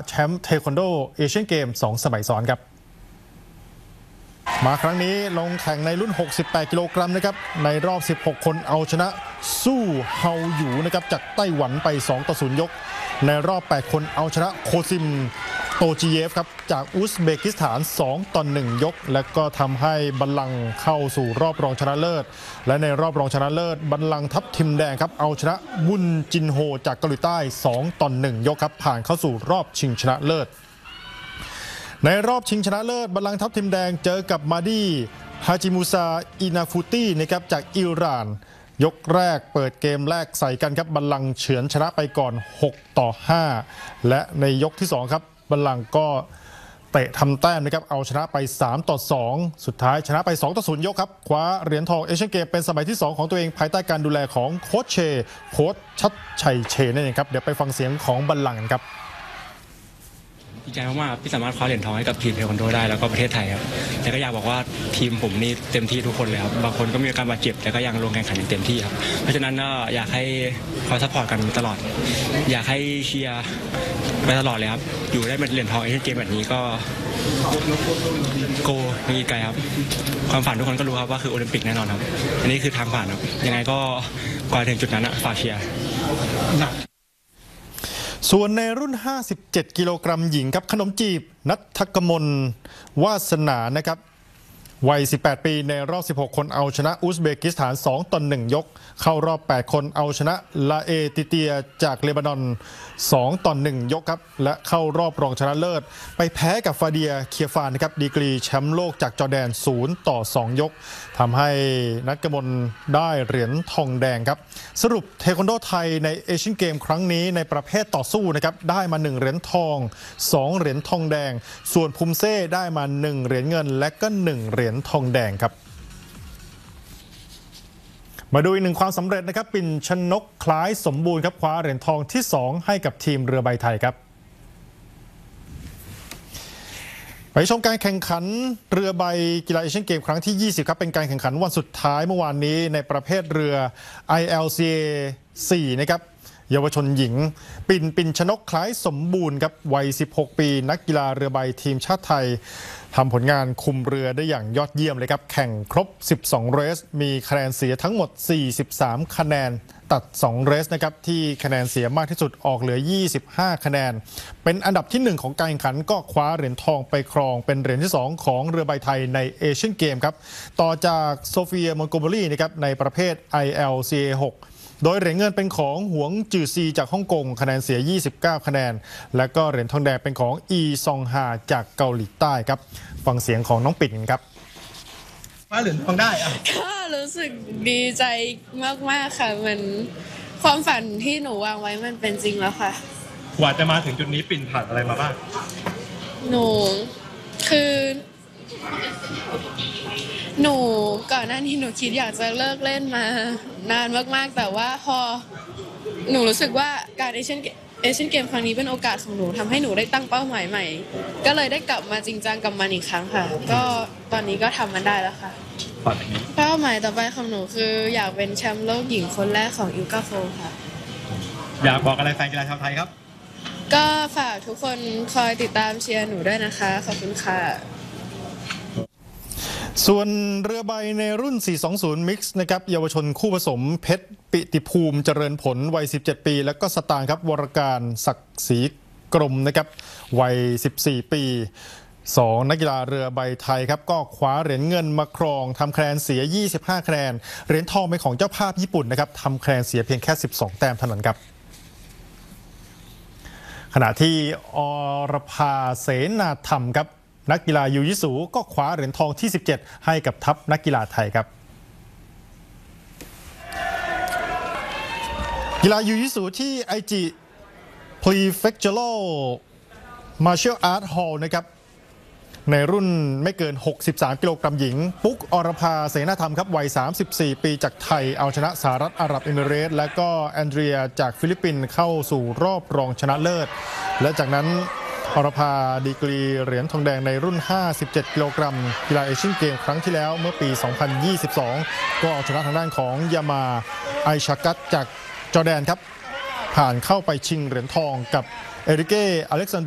แชมป์เทควันโดเอเชียนเกม2 สมัยซ้อนครับมาครั้งนี้ลงแข่งในรุ่น68 กิโลกรัมนะครับในรอบ16 คนเอาชนะสู้เฮาหยูนะครับจากไต้หวันไป2-0 ยกในรอบ8 คนเอาชนะโคซิมโตจิเยฟครับจากอุซเบกิสถาน2-1 ยกและก็ทำให้บัลลังก์เข้าสู่รอบรองชนะเลิศและในรอบรองชนะเลิศบัลลังก์ทัพทิมแดงครับเอาชนะมุนจินโฮจากเกาหลีใต้2-1 ยกครับผ่านเข้าสู่รอบชิงชนะเลิศในรอบชิงชนะเลิศบัลลังก์ทัพทิมแดงเจอกับมาดีฮาจิมูซาอินาฟูตี้นะครับจากอิหร่านยกแรกเปิดเกมแรกใส่กันครับบัลลังก์เฉือนชนะไปก่อน6-5และในยกที่2ครับบัลลังก์ก็เตะทำแต้มนะครับเอาชนะไป3-2สุดท้ายชนะไป2-0 ยกครับคว้าเหรียญทองเอเชียนเกมเป็นสมัยที่2ของตัวเองภายใต้การดูแลของโค้ชชัดชัยเชนนั่นเองครับเดี๋ยวไปฟังเสียงของบัลลังก์กันครับดีใจมากๆที่สามารถคว้าเหรียญทองให้กับทีมเทควันโดได้แล้วก็ประเทศไทยครับแต่ก็อยากบอกว่าทีมผมนี่เต็มที่ทุกคนเลยครับบางคนก็มีอาการบาดเจ็บแต่ก็ยังลงแข่งขันเต็มที่ครับเพราะฉะนั้นก็อยากให้คอยซัพพอร์ตกันตลอดอยากให้เชียร์ไปตลอดเลยครับอยู่ได้เป็นเหรียญทองเอเชียนเกมแบบนี้ก็โกยังอีกไกลครับความฝันทุกคนก็รู้ครับว่าคือโอลิมปิกแน่นอนครับอันนี้คือทางผ่านครับยังไงก็ก่อนถึงจุดนั้นฝากเชียร์ส่วนในรุ่น57 กิโลกรัมหญิงครับขนมจีบณัฐกมลวาสนานะครับวัย18 ปีในรอบ16 คนเอาชนะอุซเบกิสถาน2-1 ยกเข้ารอบ8 คนเอาชนะลาเอติเตียจากเลบานอน2-1 ยกครับและเข้ารอบรองชนะเลิศไปแพ้กับฟาเดียเคียฟานนะครับดีกรีแชมป์โลกจากจอร์แดน0-2 ยกทำให้ณัฐกมลได้เหรียญทองแดงครับสรุปเทควันโดไทยในเอเชียนเกมครั้งนี้ในประเภทต่อสู้นะครับได้มา1 เหรียญทอง2 เหรียญทองแดงส่วนภูมิเซ่ได้มา1 เหรียญเงินและก็1 เหรียญทองแดงครับมาดูอีก1 ความสำเร็จนะครับปิ่นชนกคล้ายสมบูรณ์ครับคว้าเหรียญทองที่2ให้กับทีมเรือใบไทยครับไปชมการแข่งขันเรือใบกีฬาเอเชียนเกมครั้งที่20ครับเป็นการแข่งขันวันสุดท้ายเมื่อวานนี้ในประเภทเรือ ILCA 4นะครับเยาวชนหญิงปิ่นชนกคล้ายสมบูรณ์ครับวัย16 ปีนักกีฬาเรือใบทีมชาติไทยทำผลงานคุมเรือได้อย่างยอดเยี่ยมเลยครับแข่งครบ12 เรสมีคะแนนเสียทั้งหมด43 คะแนนตัด2 เรสนะครับที่คะแนนเสียมากที่สุดออกเหลือ25 คะแนนเป็นอันดับที่1ของการแข่งขันก็คว้าเหรียญทองไปครองเป็นเหรียญที่2ของเรือใบไทยในเอเชียนเกมครับต่อจากโซเฟียมอนโกเบอรี่นะครับในประเภท ILCA 6โดยเหรียญเงินเป็นของหวงจือซีจากฮ่องกงคะแนนเสีย29 คะแนนและก็เหรียญทองแดงเป็นของอีซองฮาจากเกาหลีใต้ครับฟังเสียงของน้องปิ่นครับว่าเหรียญทองได้ก็รู้สึกดีใจมากๆค่ะมันความฝันที่หนูวางไว้มันเป็นจริงแล้วค่ะกว่าจะมาถึงจุดนี้ปิ่นผ่านอะไรมาบ้างหนูคือหนูก่อนหน้านี้หนูคิดอยากจะเลิกเล่นมานานมากๆแต่ว่าพอหนูรู้สึกว่าการเอเชียนเกมครั้งนี้เป็นโอกาสของหนูทำให้หนูได้ตั้งเป้าหมายใหม่ก็เลยได้กลับมาจริงจังกับมันอีกครั้งค่ะก็ตอนนี้ก็ทำมันได้แล้วค่ะเป้าหมายต่อไปของหนูคืออยากเป็นแชมป์โลกหญิงคนแรกของยูก้าโฟค่ะอยากบอกอะไรแฟนกีฬาชาวไทยครับก็ฝากทุกคนคอยติดตามเชียร์หนูด้วยนะคะขอบคุณค่ะส่วนเรือใบในรุ่น420มิกซ์นะครับเยาวชนคู่ผสมเพชรปิติภูมิเจริญผลวัย17 ปีและก็สตางค์ครับวรการศักดิ์ศรีกรมนะครับวัย14 ปี2 นักกีฬาเรือใบไทยครับก็คว้าเหรียญเงินมาครองทำคะแนนเสีย25 คะแนนเหรียญทองเป็นของเจ้าภาพญี่ปุ่นนะครับทำคะแนนเสียเพียงแค่12 แต้มเท่านั้นครับขณะที่อรภาเสนาธรรมครับนักกีฬายูยิสูก็คว้าเหรียญทองที่17ให้กับทัพนักกีฬาไทยครับกีฬายูยิสูที่ไอจิพรีเฟคเจอรัลมาร์เชียลอาร์ตฮอลล์นะครับในรุ่นไม่เกิน63 กิโลกรัมหญิงปุ๊กอรภาเสนาธรรมครับวัย34 ปีจากไทยเอาชนะสหรัฐอาหรับเอมิเรตส์และก็แอนเดรียจากฟิลิปปินส์เข้าสู่รอบรองชนะเลิศและจากนั้นอรภาดีกรีเหรียญทองแดงในรุ่น57 กิโลกรัมกีฬาเอเชียนเกมครั้งที่แล้วเมื่อปี 2022 ก็เอาชนะทางด้านของยามาไอชากัตจากจอร์แดนครับผ่านเข้าไปชิงเหรียญทองกับเอริเก้อเล็กซาน